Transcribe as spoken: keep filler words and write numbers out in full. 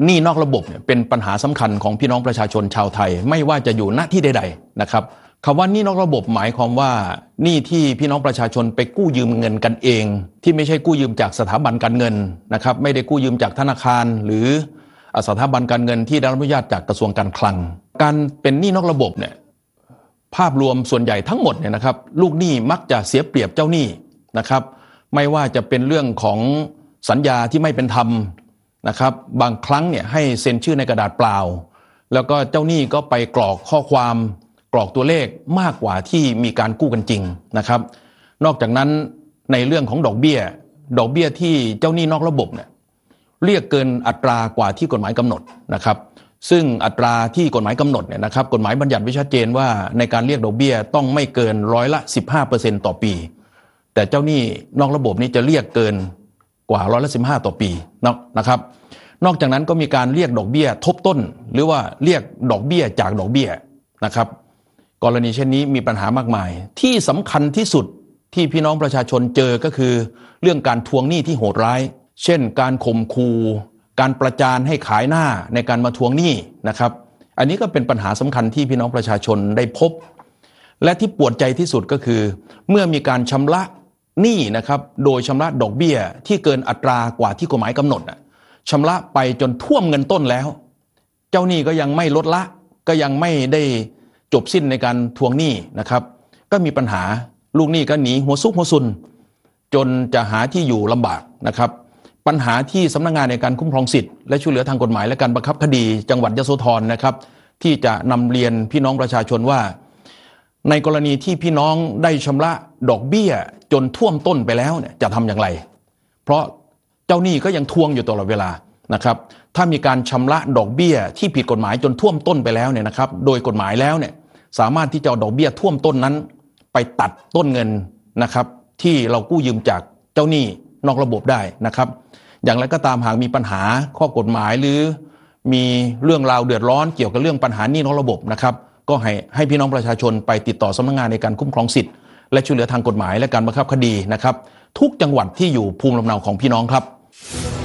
หนี้นอกระบบเนี่ยเป็นปัญหาสำคัญของพี่น้องประชาชนชาวไทยไม่ว่าจะอยู่ณที่ใดๆนะครับคำว่าหนี้นอกระบบหมายความว่าหนี้ที่พี่น้องประชาชนไปกู้ยืมเงินกันเองที่ไม่ใช่กู้ยืมจากสถาบันการเงินนะครับไม่ได้กู้ยืมจากธนาคารหรือสถาบันการเงินที่ได้รับอนุญาตจากกระทรวงการคลังการเป็นหนี้นอกระบบเนี่ยภาพรวมส่วนใหญ่ทั้งหมดเนี่ยนะครับลูกหนี้มักจะเสียเปรียบเจ้าหนี้นะครับไม่ว่าจะเป็นเรื่องของสัญญาที่ไม่เป็นธรรมนะครับบางครั้งเนี่ยให้เซ็นชื่อในกระดาษเปล่าแล้วก็เจ้าหนี้ก็ไปกรอกข้อความกรอกตัวเลขมากกว่าที่มีการกู้กันจริงนะครับนอกจากนั้นในเรื่องของดอกเบี้ยดอกเบี้ยที่เจ้าหนี้นอกระบบเนี่ยเรียกเกินอัตรากว่าที่กฎหมายกำหนดนะครับซึ่งอัตราที่กฎหมายกำหนดเนี่ยนะครับกฎหมายบัญญัติไว้ชัดเจนว่าในการเรียกดอกเบี้ยต้องไม่เกินร้อยละ สิบห้าเปอร์เซ็นต์ ต่อปีแต่เจ้าหนี้นอกระบบนี้จะเรียกเกินกว่าร้อยละสิบห้าต่อปีนะครับนอกจากนั้นก็มีการเรียกดอกเบี้ยทบต้นหรือว่าเรียกดอกเบี้ยจากดอกเบี้ยนะครับกรณีเช่นนี้มีปัญหามากมายที่สำคัญที่สุดที่พี่น้องประชาชนเจอก็คือเรื่องการทวงหนี้ที่โหดร้ายเช่นการข่มขู่การประจานให้ขายหน้าในการมาทวงหนี้นะครับอันนี้ก็เป็นปัญหาสำคัญที่พี่น้องประชาชนได้พบและที่ปวดใจที่สุดก็คือเมื่อมีการชำระหนี้นะครับโดยชำระดอกเบี้ยที่เกินอัตรากว่าที่กฎหมายกำหนดชำระไปจนท่วมเงินต้นแล้วเจ้าหนี้ก็ยังไม่ลดละก็ยังไม่ได้จบสิ้นในการทวงหนี้นะครับก็มีปัญหาลูกหนี้ก็หนีหัวซุกหัวซุนจนจะหาที่อยู่ลำบากนะครับปัญหาที่สำนักงานในการคุ้มครองสิทธิ์และช่วยเหลือทางกฎหมายและการบังคับคดีจังหวัดยโสธรนะครับที่จะนำเรียนพี่น้องประชาชนว่าในกรณีที่พี่น้องได้ชำระดอกเบี้ยจนท่วมต้นไปแล้วเนี่ยจะทำอย่างไรเพราะเจ้าหนี้ก็ยังทวงอยู่ตลอดเวลานะครับถ้ามีการชำระดอกเบี้ยที่ผิดกฎหมายจนท่วมต้นไปแล้วเนี่ยนะครับโดยกฎหมายแล้วเนี่ยสามารถที่จะเอาดอกเบี้ยท่วมต้นนั้นไปตัดต้นเงินนะครับที่เรากู้ยืมจากเจ้าหนี้นอกระบบได้นะครับอย่างไรก็ตามหากมีปัญหาข้อกฎหมายหรือมีเรื่องราวเดือดร้อนเกี่ยวกับเรื่องปัญหาหนี้นอกระบบนะครับก็ให้ให้พี่น้องประชาชนไปติดต่อสำนักงานในการคุ้มครองสิทธิ์และช่วยเหลือทางกฎหมายและการบังคับคดีนะครับทุกจังหวัดที่อยู่ภูมิลำเนาของพี่น้องครับ